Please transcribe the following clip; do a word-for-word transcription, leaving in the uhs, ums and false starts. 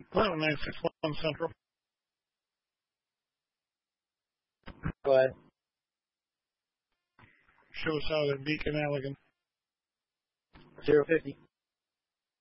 Hello, nine six one Central. Go ahead. Show us out at Beacon Allegan. zero fifty.